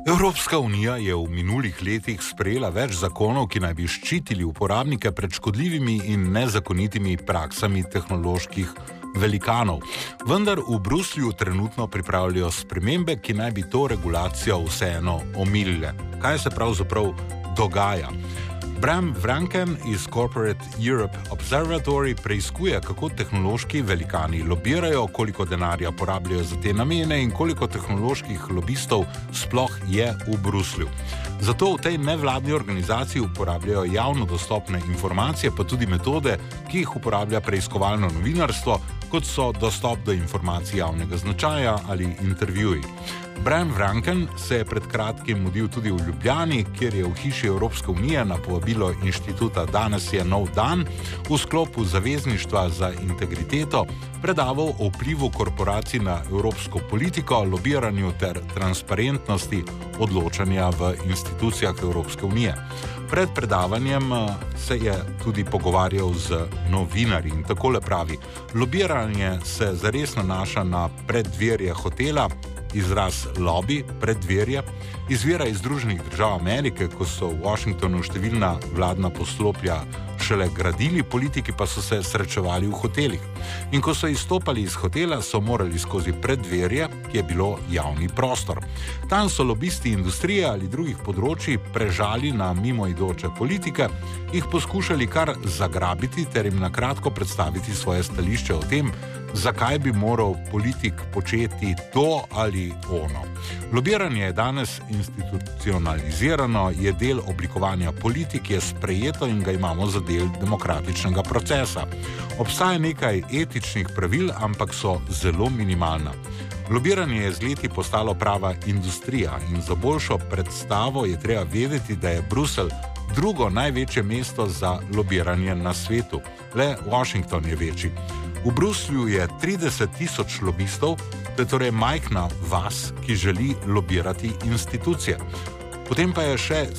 Evropska unija je v minulih letih sprejela več zakonov, ki naj bi ščitili uporabnike pred škodljivimi in nezakonitimi praksami tehnoloških velikanov. Vendar v Bruslju trenutno pripravljajo spremembe, ki naj bi to regulacijo vseeno omilile. Kaj se pravzaprav dogaja? Bram Vranken iz Corporate Europe Observatory preiskuje, kako tehnološki velikani lobirajo, koliko denarja porabljajo za te namene in koliko tehnoloških lobistov sploh je v Bruslju. Zato v tej nevladni organizaciji uporabljajo javno dostopne informacije, pa tudi metode, ki jih uporablja preiskovalno novinarstvo, kot so dostop do informacij javnega značaja ali intervjuji. Bram Vranken se je pred kratkim mudil tudi v Ljubljani, kjer je v hiši Evropske unije na povabilo inštituta Danes je nov dan v sklopu Zavezništva za integriteto predaval o vplivu korporacij na evropsko politiko, lobiranju ter transparentnosti odločanja v institucijah Evropske unije. Pred predavanjem se je tudi pogovarjal z novinarji in takole pravi: lobiranje se zares nanaša na preddverje hotela. Izraz lobby, preddverje, izvira iz Združenih držav Amerike, ko so v Washingtonu številna vladna poslopja šele gradili, politiki pa so se srečevali v hotelih. In ko so izstopali iz hotela, so morali skozi preddverje, ki je bilo javni prostor. Tam so lobisti industrije ali drugih področji prežali na mimoidoče politike, jih poskušali kar zagrabiti ter jim na kratko predstaviti svoje stališče o tem, zakaj bi moral politik početi to ali ono. Lobiranje je danes institucionalizirano, je del oblikovanja politik, je sprejeto in ga imamo za del demokratičnega procesa. Obstaja nekaj etičnih pravil, ampak so zelo minimalna. Lobiranje je z leti postalo prava industrija in za boljšo predstavo je treba vedeti, da je Bruselj drugo največje mesto za lobiranje na svetu. Le Washington je večji. V Bruslju je 30,000 lobistov, to je torej majhna vas, ki želi lobirati institucije. Potem pa je še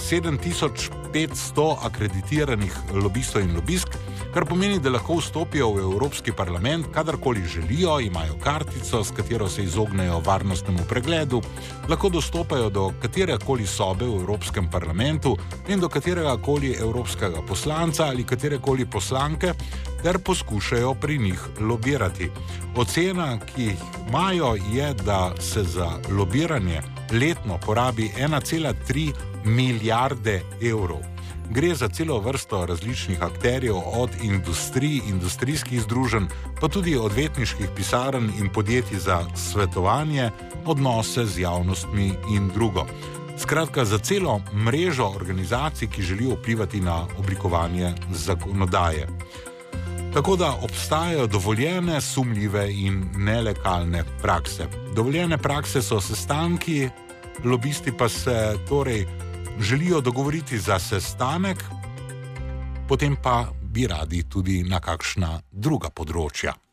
7,500 akreditiranih lobistov in lobistk, kar pomeni, da lahko vstopijo v Evropski parlament, kadarkoli želijo, imajo kartico, s katero se izognejo varnostnemu pregledu, lahko dostopajo do katerekoli sobe v Evropskem parlamentu in do kateregakoli evropskega poslanca ali katerekoli poslanke, ter poskušajo pri njih lobirati. Ocena, ki jih imajo, je, da se za lobiranje letno porabi 1,3 milijarde evrov. Gre za celo vrsto različnih akterjev, od industrij, industrijskih združenj, pa tudi odvetniških pisarn in podjetij za svetovanje, odnose z javnostmi in drugo. Skratka, za celo mrežo organizacij, ki želijo vplivati na oblikovanje zakonodaje. Tako da obstajajo dovoljene, sumljive in nelegalne prakse. Dovoljene prakse so sestanki, lobisti pa se torej želijo dogovoriti za sestanek, potem pa bi radi tudi na kakšna druga področja.